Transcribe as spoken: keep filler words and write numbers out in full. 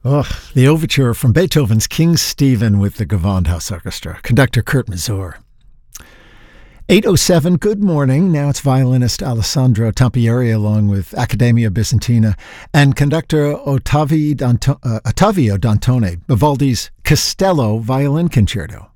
Oh, the overture from Beethoven's King Stephen with the Gewandhaus Orchestra. Conductor Kurt Masur. eight oh seven, good morning. Now it's violinist Alessandro Tampieri along with Accademia Bizantina and conductor Ottavi Danto- uh, Ottavio Dantone, Vivaldi's Castello Violin Concerto.